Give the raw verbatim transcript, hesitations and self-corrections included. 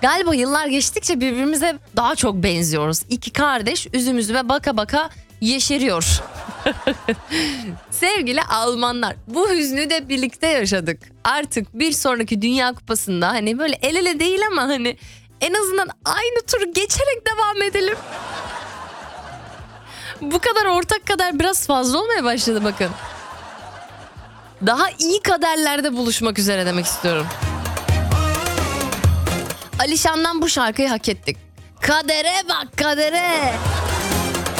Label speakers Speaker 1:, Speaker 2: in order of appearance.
Speaker 1: Galiba yıllar geçtikçe birbirimize daha çok benziyoruz. İki kardeş üzüm üzüme baka baka yeşeriyor. Sevgili Almanlar, bu hüznü de birlikte yaşadık. Artık bir sonraki Dünya Kupası'nda hani böyle el ele değil ama hani en azından aynı turu geçerek devam edelim. Bu kadar ortak kader biraz fazla olmaya başladı bakın. Daha iyi kaderlerde buluşmak üzere demek istiyorum. Alişan'dan bu şarkıyı hak ettik. Kadere bak kadere.